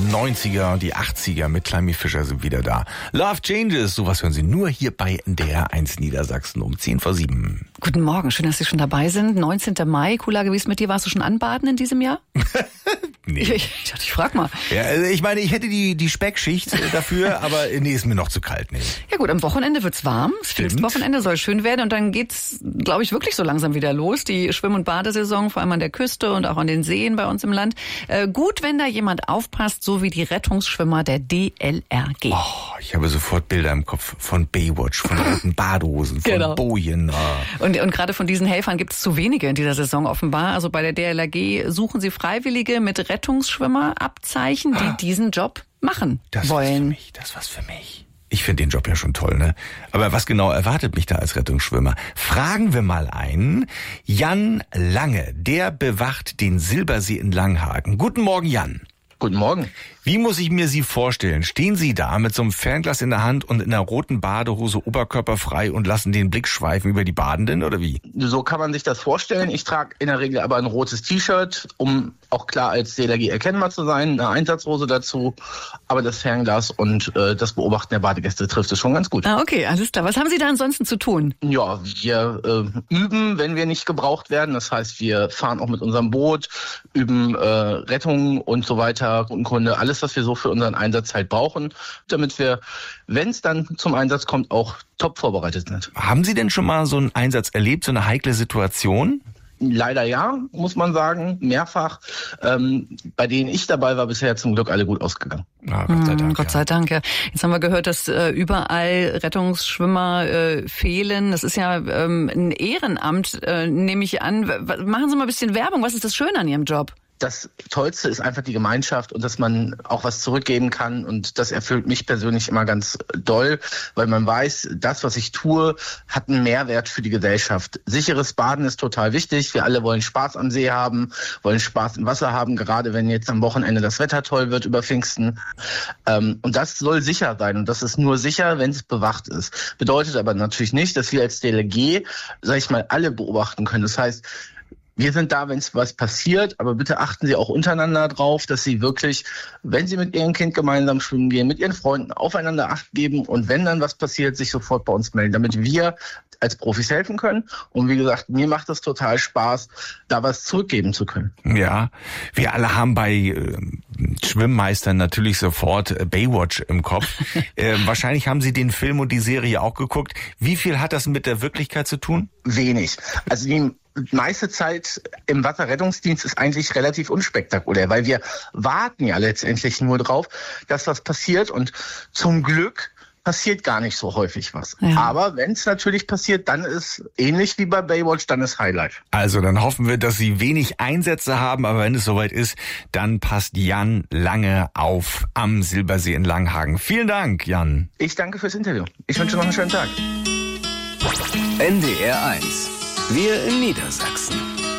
90er und die 80er mit Climby Fisher sind wieder da. Love Changes, sowas hören Sie nur hier bei NDR 1 Niedersachsen um 10:07. Guten Morgen, schön, dass Sie schon dabei sind. 19. Mai, cooler gewesen mit dir. Warst du schon anbaden in diesem Jahr? Nee. Ich frag mal. Ja, also ich meine, ich hätte die Speckschicht dafür, aber nee, ist mir noch zu kalt. Nee. Ja gut, am Wochenende wird's warm. Das Pfingstwochenende soll schön werden und dann geht's, glaube ich, wirklich so langsam wieder los. Die Schwimm- und Badesaison, vor allem an der Küste und auch an den Seen bei uns im Land. Gut, wenn da jemand aufpasst, so wie die Rettungsschwimmer der DLRG. Oh, ich habe sofort Bilder im Kopf von Baywatch, von roten Badehosen, von Genau. Bojen. Oh. Und gerade von diesen Helfern gibt es zu wenige in dieser Saison offenbar. Also bei der DLRG suchen sie Freiwillige mit Rettungsschwimmerabzeichen, die diesen Job machen wollen. Das war's für mich. Ich finde den Job ja schon toll, ne? Aber was genau erwartet mich da als Rettungsschwimmer? Fragen wir mal einen. Jan Lange, der bewacht den Silbersee in Langhagen. Guten Morgen, Jan. Guten Morgen. Wie muss ich mir Sie vorstellen? Stehen Sie da mit so einem Fernglas in der Hand und in einer roten Badehose oberkörperfrei und lassen den Blick schweifen über die Badenden oder wie? So kann man sich das vorstellen. Ich trage in der Regel aber ein rotes T-Shirt, um auch klar als DLRG erkennbar zu sein, eine Einsatzhose dazu. Aber das Fernglas und das Beobachten der Badegäste trifft es schon ganz gut. Ah, okay, alles klar. Was haben Sie da ansonsten zu tun? Ja, wir üben, wenn wir nicht gebraucht werden. Das heißt, wir fahren auch mit unserem Boot, üben Rettung und so weiter, Kunde, alles, was wir so für unseren Einsatz halt brauchen, damit wir, wenn es dann zum Einsatz kommt, auch top vorbereitet sind. Haben Sie denn schon mal so einen Einsatz erlebt, so eine heikle Situation? Leider ja, muss man sagen, mehrfach. Bei denen ich dabei war, bisher zum Glück alle gut ausgegangen. Ah, Gott sei Dank. Gott sei Dank, ja. Jetzt haben wir gehört, dass überall Rettungsschwimmer fehlen. Das ist ja ein Ehrenamt, nehme ich an. Machen Sie mal ein bisschen Werbung. Was ist das Schöne an Ihrem Job? Das Tollste ist einfach die Gemeinschaft und dass man auch was zurückgeben kann. Und das erfüllt mich persönlich immer ganz doll, weil man weiß, das, was ich tue, hat einen Mehrwert für die Gesellschaft. Sicheres Baden ist total wichtig. Wir alle wollen Spaß am See haben, wollen Spaß im Wasser haben, gerade wenn jetzt am Wochenende das Wetter toll wird über Pfingsten. Und das soll sicher sein. Und das ist nur sicher, wenn es bewacht ist. Bedeutet aber natürlich nicht, dass wir als DLRG, sag ich mal, alle beobachten können. Das heißt, wir sind da, wenn es was passiert, aber bitte achten Sie auch untereinander drauf, dass Sie wirklich, wenn Sie mit Ihrem Kind gemeinsam schwimmen gehen, mit Ihren Freunden aufeinander Acht geben und wenn dann was passiert, sich sofort bei uns melden, damit wir als Profis helfen können. Und wie gesagt, mir macht es total Spaß, da was zurückgeben zu können. Ja, wir alle haben bei Schwimmmeistern natürlich sofort Baywatch im Kopf. Wahrscheinlich haben Sie den Film und die Serie auch geguckt. Wie viel hat das mit der Wirklichkeit zu tun? Wenig. Also die meiste Zeit im Wasserrettungsdienst ist eigentlich relativ unspektakulär, weil wir warten ja letztendlich nur drauf, dass was passiert und zum Glück passiert gar nicht so häufig was. Ja. Aber wenn es natürlich passiert, dann ist ähnlich wie bei Baywatch, dann ist Highlife. Also dann hoffen wir, dass Sie wenig Einsätze haben, aber wenn es soweit ist, dann passt Jan Lange auf am Silbersee in Langhagen. Vielen Dank, Jan. Ich danke fürs Interview. Ich wünsche noch einen schönen Tag. NDR 1. Wir in Niedersachsen.